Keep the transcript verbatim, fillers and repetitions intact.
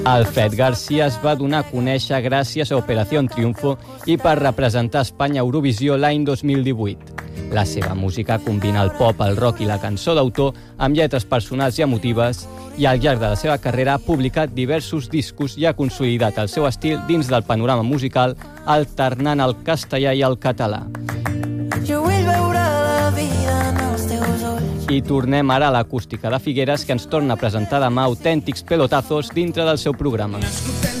Alfred García es va donar a conèixer gràcies a Operación Triunfo i per representar Espanya a Eurovisió l'any dos mil divuit. La seva música combina el pop, el rock i la cançó d'autor amb lletres personals i emotives i al llarg de la seva carrera ha publicat diversos discos i ha consolidat el seu estil dins del panorama musical alternant el castellà i el català. Jo vull veure la vida en els teus ulls. I tornem ara a l'acústica de Figueres, que ens torna a presentar demà autèntics pelotazos dintre del seu programa.